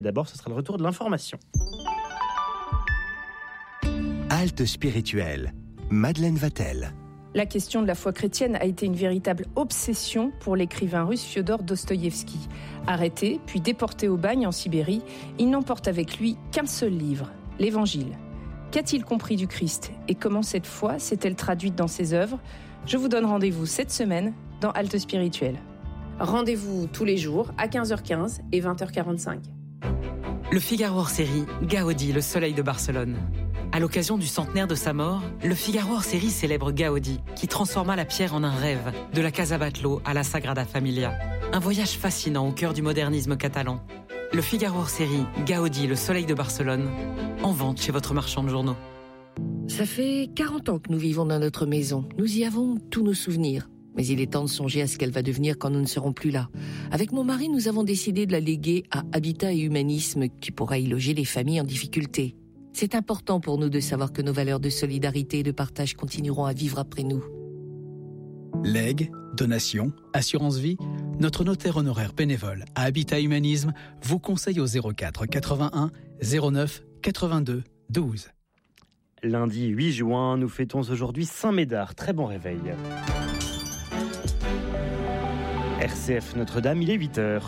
D'abord, ce sera le retour de l'information. Halte spirituelle. Madeleine Vatel. La question de la foi chrétienne a été une véritable obsession pour l'écrivain russe Fiodor Dostoïevski. Arrêté, puis déporté au bagne en Sibérie, il n'emporte avec lui qu'un seul livre, l'Évangile. Qu'a-t-il compris du Christ et comment cette foi s'est-elle traduite dans ses œuvres ? Je vous donne rendez-vous cette semaine dans Halte spirituelle. Rendez-vous tous les jours à 15h15 et 20h45. Le Figaro hors-série, Gaudi, le soleil de Barcelone. À l'occasion du centenaire de sa mort, le Figaro hors-série célèbre Gaudi, qui transforma la pierre en un rêve, de la Casa Batlló à la Sagrada Familia. Un voyage fascinant au cœur du modernisme catalan. Le Figaro hors-série, Gaudi, le soleil de Barcelone, en vente chez votre marchand de journaux. Ça fait 40 ans que nous vivons dans notre maison. Nous y avons tous nos souvenirs. Mais il est temps de songer à ce qu'elle va devenir quand nous ne serons plus là. Avec mon mari, nous avons décidé de la léguer à Habitat et Humanisme, qui pourra y loger les familles en difficulté. C'est important pour nous de savoir que nos valeurs de solidarité et de partage continueront à vivre après nous. Legs, donations, assurance vie, notre notaire honoraire bénévole à Habitat Humanisme vous conseille au 04 81 09 82 12. Lundi 8 juin, nous fêtons aujourd'hui Saint-Médard. Très bon réveil. RCF Notre-Dame, il est 8h.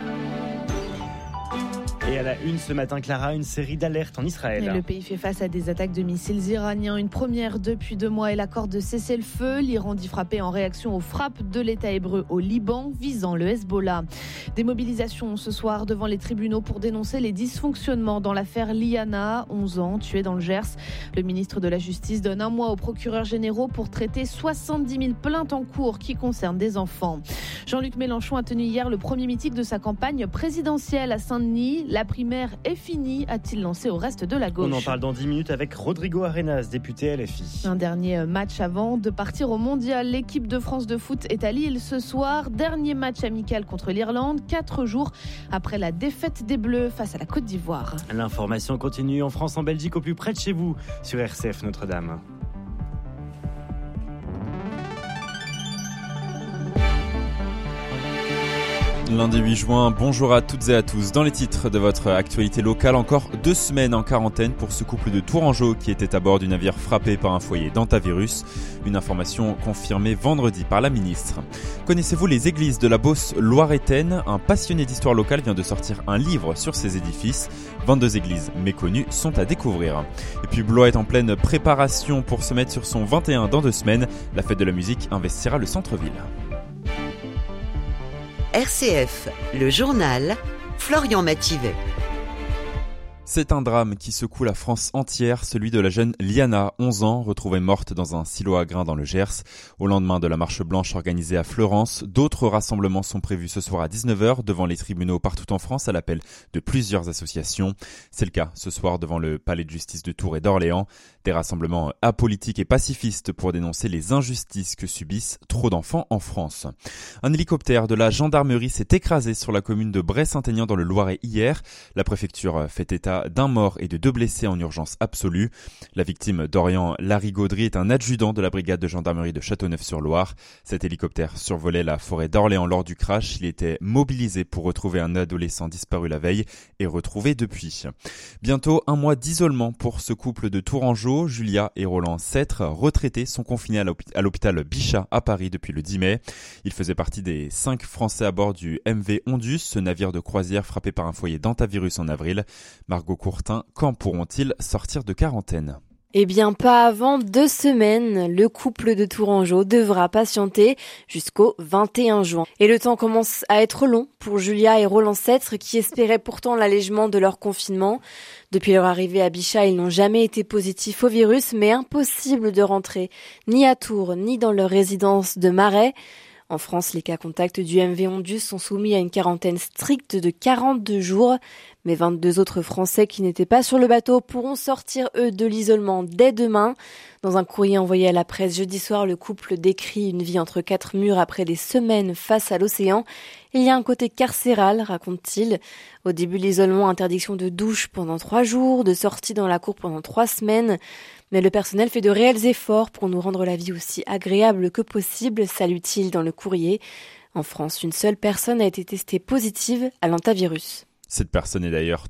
Et à la une ce matin, Clara, une série d'alertes en Israël. Et le pays fait face à des attaques de missiles iraniens. Une première depuis 2 mois et l'accord de cessez-le-feu. L'Iran dit frapper en réaction aux frappes de l'État hébreu au Liban, visant le Hezbollah. Des mobilisations ce soir devant les tribunaux pour dénoncer les dysfonctionnements dans l'affaire Liana, 11 ans, tuée dans le Gers. Le ministre de la Justice donne 1 mois aux procureurs généraux pour traiter 70 000 plaintes en cours qui concernent des enfants. Jean-Luc Mélenchon a tenu hier le premier meeting de sa campagne présidentielle à Saint-Denis. La primaire est finie, a-t-il lancé au reste de la gauche. On en parle dans 10 minutes avec Rodrigo Arenas, député LFI. Un dernier match avant de partir au mondial. L'équipe de France de foot est à Lille ce soir. Dernier match amical contre l'Irlande, 4 jours après la défaite des Bleus face à la Côte d'Ivoire. L'information continue en France, en Belgique, au plus près de chez vous, sur RCF Notre-Dame. Lundi 8 juin, bonjour à toutes et à tous. Dans les titres de votre actualité locale, encore 2 semaines en quarantaine pour ce couple de Tourangeau qui était à bord du navire frappé par un foyer d'hantavirus. Une information confirmée vendredi par la ministre. Connaissez-vous les églises de la Beauce loiretaine ? Un passionné d'histoire locale vient de sortir un livre sur ces édifices. 22 églises méconnues sont à découvrir. Et puis Blois est en pleine préparation pour se mettre sur son 21 dans 2 semaines. La fête de la musique investira le centre-ville. RCF, le journal, Florian Mathivet. C'est un drame qui secoue la France entière, celui de la jeune Liana, 11 ans, retrouvée morte dans un silo à grains dans le Gers. Au lendemain de la marche blanche organisée à Fleurance, d'autres rassemblements sont prévus ce soir à 19h devant les tribunaux partout en France à l'appel de plusieurs associations. C'est le cas ce soir devant le palais de justice de Tours et d'Orléans. Des rassemblements apolitiques et pacifistes pour dénoncer les injustices que subissent trop d'enfants en France. Un hélicoptère de la gendarmerie s'est écrasé sur la commune de Bray-Saint-Aignan dans le Loiret hier. La préfecture fait état d'un mort et de 2 blessés en urgence absolue. La victime d'Orient, Larry Gaudry, est un adjudant de la brigade de gendarmerie de Châteauneuf-sur-Loire. Cet hélicoptère survolait la forêt d'Orléans lors du crash. Il était mobilisé pour retrouver un adolescent disparu la veille et retrouvé depuis. Bientôt 1 mois d'isolement pour ce couple de Tourangeau. Julia et Roland Sêtre, retraités, sont confinés à l'hôpital Bichat à Paris depuis le 10 mai. Ils faisaient partie des 5 Français à bord du MV Ondus, ce navire de croisière frappé par un foyer d'hantavirus en avril. Margot Courtin, quand pourront-ils sortir de quarantaine ? Eh bien, pas avant 2 semaines. Le couple de Tourangeau devra patienter jusqu'au 21 juin. Et le temps commence à être long pour Julia et Roland Sêtre qui espéraient pourtant l'allègement de leur confinement. Depuis leur arrivée à Bichat, ils n'ont jamais été positifs au virus, mais impossible de rentrer ni à Tours ni dans leur résidence de Marais. En France, les cas contacts du MV Ondus sont soumis à une quarantaine stricte de 42 jours. Mais 22 autres Français qui n'étaient pas sur le bateau pourront sortir, eux, de l'isolement dès demain. Dans un courrier envoyé à la presse jeudi soir, le couple décrit une vie entre 4 murs après des semaines face à l'océan. Il y a un côté carcéral, raconte-t-il. Au début de l'isolement, interdiction de douche pendant 3 jours, de sortie dans la cour pendant 3 semaines. Mais le personnel fait de réels efforts pour nous rendre la vie aussi agréable que possible, salue-t-il dans le courrier. En France, une seule personne a été testée positive à l'hantavirus. Cette personne est d'ailleurs